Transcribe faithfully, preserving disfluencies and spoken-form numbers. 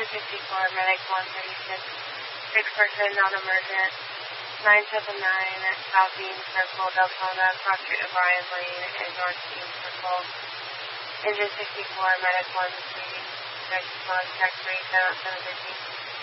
sixty-four, medic one thirty-six, six person, non-emergent, nine seven nine, South Eaton Circle, Deltona, Cross Street O'Brien Lane, and North Eaton Circle. Engine sixty-four, medic one three six, contact three seven seven fifty.